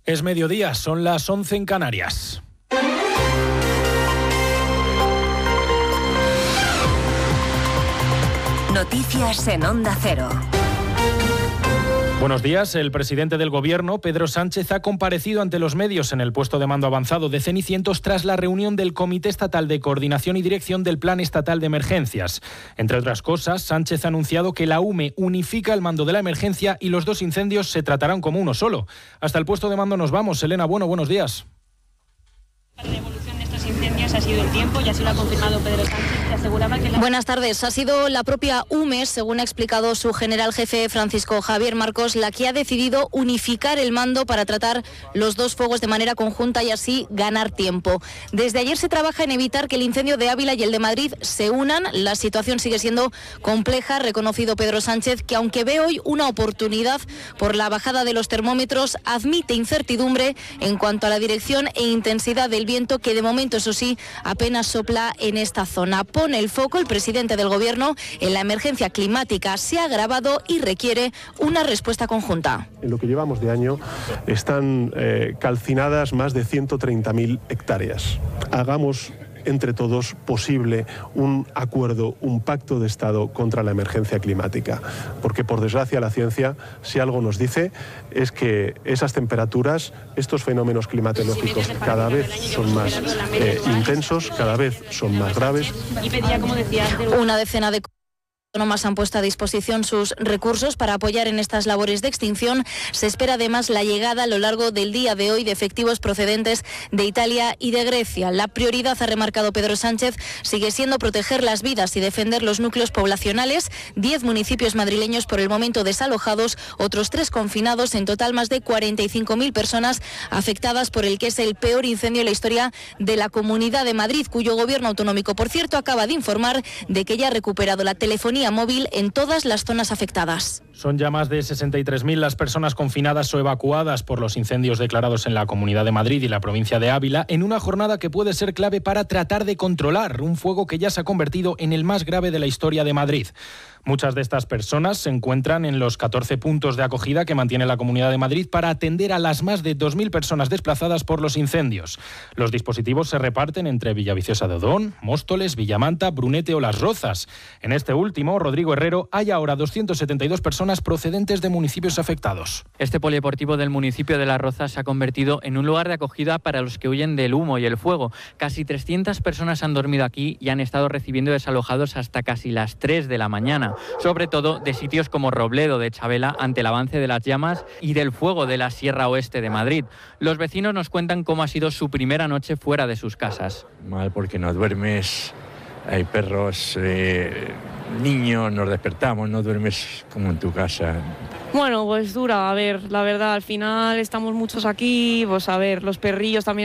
Es mediodía, son las 11 en Canarias. Noticias en Onda Cero. Buenos días. El presidente del Gobierno, Pedro Sánchez, ha comparecido ante los medios en el puesto de mando avanzado de Cenicientos tras la reunión del Comité Estatal de Coordinación y Dirección del Plan Estatal de Emergencias. Entre otras cosas, Sánchez ha anunciado que la UME unifica el mando de la emergencia y los dos incendios se tratarán como uno solo. Hasta el puesto de mando nos vamos. Elena Bueno, buenos días. La evolución de estos incendios ha sido el tiempo y así lo ha confirmado Pedro Sánchez, que aseguraba que... Buenas tardes. Ha sido la propia UME, según ha explicado su general jefe Francisco Javier Marcos, la que ha decidido unificar el mando para tratar los dos fuegos de manera conjunta y así ganar tiempo. Desde ayer se trabaja en evitar que el incendio de Ávila y el de Madrid se unan. La situación sigue siendo compleja, ha reconocido Pedro Sánchez, que aunque ve hoy una oportunidad por la bajada de los termómetros, admite incertidumbre en cuanto a la dirección e intensidad del viento, que de momento, eso sí, apenas sopla en esta zona. Pone el foco el presidente del Gobierno en la emergencia climática. Se ha agravado y requiere una respuesta conjunta. En lo que llevamos de año están calcinadas más de 130.000 hectáreas. Hagamos entre todos posible un acuerdo, un pacto de Estado contra la emergencia climática. Porque, por desgracia, la ciencia, si algo nos dice, es que esas temperaturas, estos fenómenos climatológicos cada vez son más intensos, cada vez son más graves. Una decena de autónomas han puesto a disposición sus recursos para apoyar en estas labores de extinción. Se espera además la llegada a lo largo del día de hoy de efectivos procedentes de Italia y de Grecia. La prioridad, ha remarcado Pedro Sánchez, sigue siendo proteger las vidas y defender los núcleos poblacionales. 10 municipios madrileños por el momento desalojados, otros 3 confinados, en total más de 45.000 personas afectadas por el que es el peor incendio en la historia de la Comunidad de Madrid, cuyo gobierno autonómico, por cierto, acaba de informar de que ya ha recuperado la telefonía móvil en todas las zonas afectadas. Son ya más de 63.000 las personas confinadas o evacuadas por los incendios declarados en la Comunidad de Madrid y la provincia de Ávila, en una jornada que puede ser clave para tratar de controlar un fuego que ya se ha convertido en el más grave de la historia de Madrid. Muchas de estas personas se encuentran en los 14 puntos de acogida que mantiene la Comunidad de Madrid para atender a las más de 2.000 personas desplazadas por los incendios. Los dispositivos se reparten entre Villaviciosa de Odón, Móstoles, Villamanta, Brunete o Las Rozas. En este último, Rodrigo Herrero, hay ahora 272 personas procedentes de municipios afectados. Este polideportivo del municipio de Las Rozas se ha convertido en un lugar de acogida para los que huyen del humo y el fuego. Casi 300 personas han dormido aquí y han estado recibiendo desalojados hasta casi las 3 de la mañana. Sobre todo de sitios como Robledo de Chabela, ante el avance de las llamas y del fuego de la Sierra Oeste de Madrid. Los vecinos nos cuentan cómo ha sido su primera noche fuera de sus casas. Mal, porque no duermes, hay perros, niños, nos despertamos, no duermes como en tu casa. Bueno, pues dura, a ver, la verdad, al final estamos muchos aquí, pues a ver, los perrillos también